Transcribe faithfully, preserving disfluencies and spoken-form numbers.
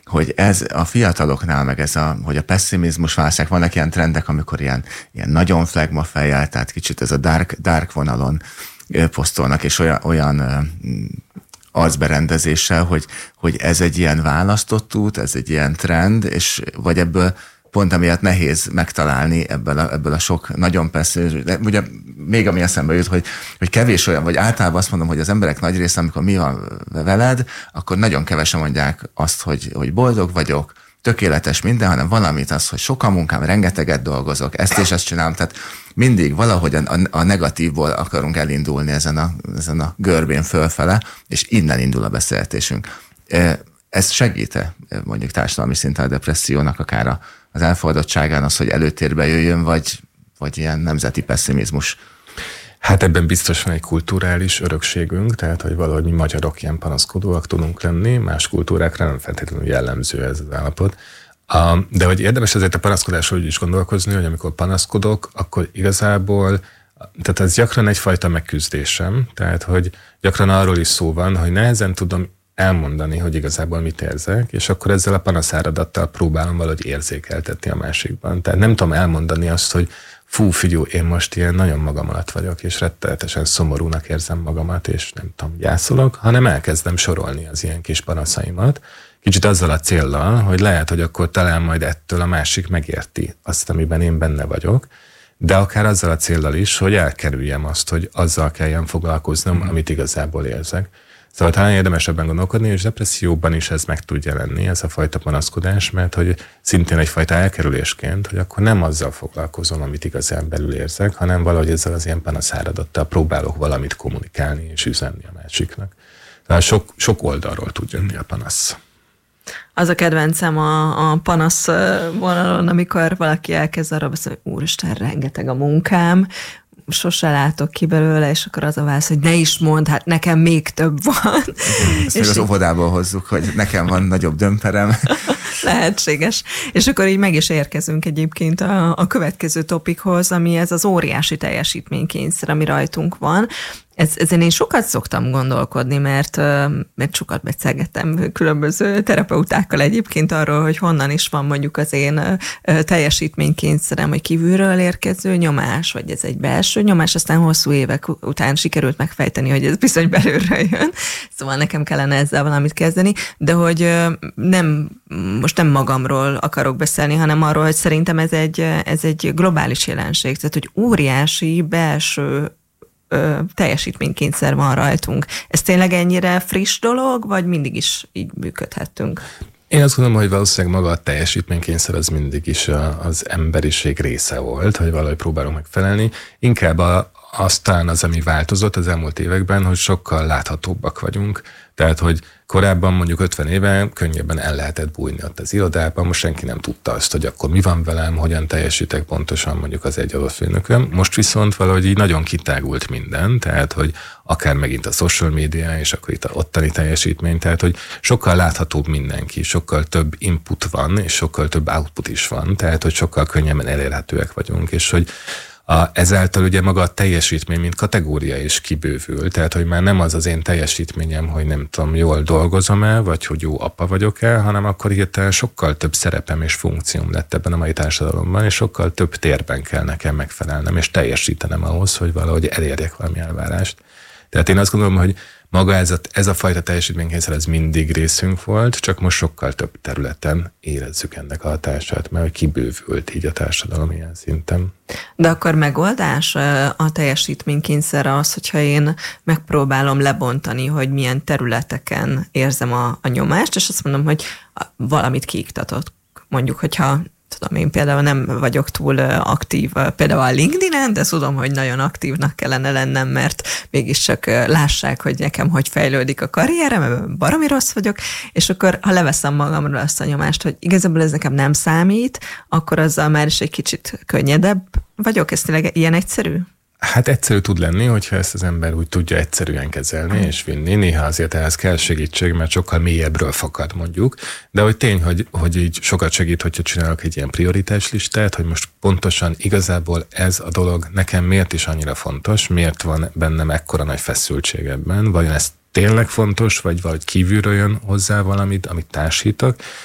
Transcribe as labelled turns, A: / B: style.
A: hogy ez a fiataloknál, meg ez a, hogy a pessimizmus válság, vannak ilyen trendek, amikor ilyen, ilyen nagyon flagma fejjel, tehát kicsit ez a dark, dark vonalon posztolnak, és olyan, olyan arcberendezéssel, hogy, hogy ez egy ilyen választott út, ez egy ilyen trend, és vagy ebből pont amiatt nehéz megtalálni ebből a, ebből a sok nagyon persze, de ugye még ami eszembe jut, hogy, hogy kevés olyan, vagy általában azt mondom, hogy az emberek nagy része, amikor mi van veled, akkor nagyon kevesen mondják azt, hogy, hogy boldog vagyok, tökéletes minden, hanem valamit az, hogy sok a munkám, rengeteget dolgozok, ezt és ezt csinálom, tehát mindig valahogy a, a, a negatívból akarunk elindulni ezen a, ezen a görbén fölfele, és innen indul a beszélgetésünk. Ez segít-e mondjuk társadalmi szinten a depressziónak, akár a az elfogadottságán az, hogy előtérbe jöjjön, vagy, vagy ilyen nemzeti pessimizmus?
B: Hát ebben biztos van egy kulturális örökségünk, tehát hogy valahogy mi magyarok ilyen panaszkodóak tudunk lenni, más kultúrákra nem feltétlenül jellemző ez az állapot. De hogy érdemes azért a panaszkodásról úgy is gondolkozni, hogy amikor panaszkodok, akkor igazából, tehát ez gyakran egyfajta megküzdésem, tehát hogy gyakran arról is szó van, hogy nehezen tudom elmondani, hogy igazából mit érzek, és akkor ezzel a panaszáradattal próbálom valahogy érzékeltetni a másikban. Tehát nem tudom elmondani azt, hogy fú, figyú, én most ilyen nagyon magam alatt vagyok, és rettenetesen szomorúnak érzem magamat, és nem tudom, gyászolok, hanem elkezdem sorolni az ilyen kis panaszaimat, kicsit azzal a céllal, hogy lehet, hogy akkor talán majd ettől a másik megérti azt, amiben én benne vagyok, de akár azzal a céllal is, hogy elkerüljem azt, hogy azzal kelljen foglalkoznom, amit igazából érzek. Szóval talán érdemes ebben gondolkodni, és depresszióban is ez meg tud jelenni, ez a fajta panaszkodás, mert hogy szintén egyfajta elkerülésként, hogy akkor nem azzal foglalkozom, amit igazán belül érzek, hanem valahogy ezzel az ilyen panaszáradattal próbálok valamit kommunikálni és üzenni a másiknak. Tehát sok, sok oldalról tud jönni a panasz.
C: Az a kedvencem a, a panasz vonalon, amikor valaki elkezd arra beszélni, hogy úristen, rengeteg a munkám, sose látok ki belőle, és akkor az a válasz, hogy ne is mondd, hát nekem még több van.
A: Ezt még az óvodából hozzuk, hogy nekem van nagyobb dömperem.
C: Lehetséges. És akkor így meg is érkezünk egyébként a, a következő topikhoz, ami ez az óriási teljesítménykényszer, ami rajtunk van. Ez, ezen én sokat szoktam gondolkodni, mert, mert sokat beszélgettem különböző terapeutákkal egyébként arról, hogy honnan is van mondjuk az én teljesítménykényszerem, hogy kívülről érkező nyomás, vagy ez egy belső nyomás, aztán hosszú évek után sikerült megfejteni, hogy ez bizony belülről jön. Szóval nekem kellene ezzel valamit kezdeni, de hogy nem, most nem magamról akarok beszélni, hanem arról, hogy szerintem ez egy, ez egy globális jelenség, tehát hogy óriási belső Ö, teljesítménykényszer van rajtunk. Ez tényleg ennyire friss dolog, vagy mindig is így működhettünk?
B: Én azt gondolom, hogy valószínűleg maga a teljesítménykényszer az mindig is a, az emberiség része volt, hogy valahogy próbálunk megfelelni. Inkább a, aztán az, ami változott az elmúlt években, hogy sokkal láthatóbbak vagyunk. Tehát, hogy korábban mondjuk ötven éve könnyebben el lehetett bújni ott az irodában, most senki nem tudta azt, hogy akkor mi van velem, hogyan teljesítek pontosan mondjuk az egy adott főnököm. Most viszont valahogy így nagyon kitágult minden, tehát, hogy akár megint a social media, és akkor itt a ottani teljesítmény, tehát, hogy sokkal láthatóbb mindenki, sokkal több input van, és sokkal több output is van, tehát, hogy sokkal könnyebben elérhetőek vagyunk, és hogy A, ezáltal ugye maga a teljesítmény, mint kategória is kibővül, tehát hogy már nem az az én teljesítményem, hogy nem tudom, jól dolgozom-e, vagy hogy jó apa vagyok-e, hanem akkor hirtelen sokkal több szerepem és funkcióm lett ebben a mai társadalomban, és sokkal több térben kell nekem megfelelnem, és teljesítenem ahhoz, hogy valahogy elérjek valami elvárást. Tehát én azt gondolom, hogy maga ez a, ez a fajta teljesítménykényszer, ez mindig részünk volt, csak most sokkal több területen érezzük ennek a hatását, mert kibővült így a társadalom ilyen szinten.
C: De akkor megoldás a teljesítménykényszer az, hogyha én megpróbálom lebontani, hogy milyen területeken érzem a, a nyomást, és azt mondom, hogy valamit kiiktatok. Mondjuk, hogyha tudom, én például nem vagyok túl aktív például a LinkedIn-en, de tudom, hogy nagyon aktívnak kellene lennem, mert mégiscsak lássák, hogy nekem hogy fejlődik a karrierem, baromi rossz vagyok, és akkor ha leveszem magamról azt a nyomást, hogy igazából ez nekem nem számít, akkor azzal már is egy kicsit könnyedebb vagyok. Ez tényleg ilyen egyszerű?
B: Hát egyszerű tud lenni, hogyha ezt az ember úgy tudja egyszerűen kezelni és vinni. Néha azért ehhez kell segítség, mert sokkal mélyebbről fakad mondjuk. De hogy tény, hogy, hogy így sokat segít, hogyha csinálok egy ilyen prioritás listát, hogy most pontosan igazából ez a dolog nekem miért is annyira fontos, miért van bennem ekkora nagy feszültség ebben, vajon ez tényleg fontos, vagy valahogy kívülről jön hozzá valamit, amit társítok,